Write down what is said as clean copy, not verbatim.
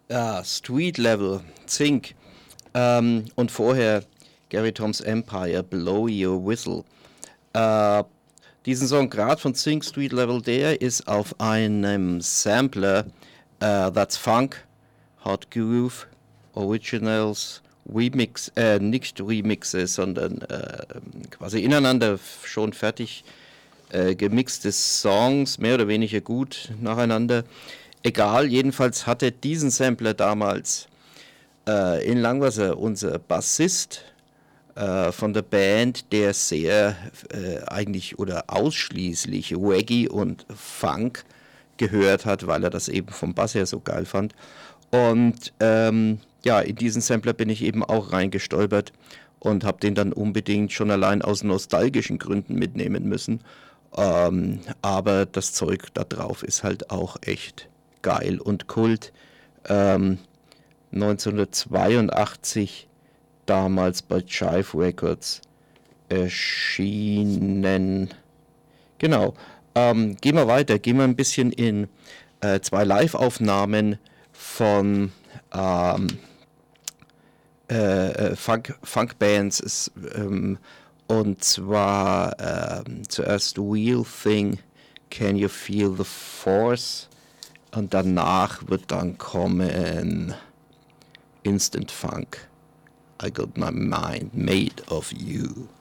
Ja, Street Level, Zink. Und vorher Gary Tom's Empire, Blow Your Whistle. Äh, Diesen Song gerade von Zink, Street Level, der ist auf einem Sampler, That's Funk, Hot Groove, Originals, Remix, nicht Remixes, sondern quasi ineinander schon fertig gemixte Songs, mehr oder weniger gut nacheinander. Egal, jedenfalls hatte diesen Sampler damals in Langwasser unser Bassist von der Band, der sehr eigentlich oder ausschließlich Reggae und Funk gehört hat, weil er das eben vom Bass her so geil fand. Und ja, in diesen Sampler bin ich eben auch reingestolpert und habe den dann unbedingt schon allein aus nostalgischen Gründen mitnehmen müssen. Aber das Zeug da drauf ist halt auch echt geil und Kult. 1982 damals bei Jive Records erschienen. Genau. Gehen wir weiter. Gehen wir ein bisschen in zwei Live-Aufnahmen von Funk-Bands. Und zwar zuerst Real Thing, Can You Feel the Force? Und danach wird dann kommen Instant Funk, I Got My Mind Made of You.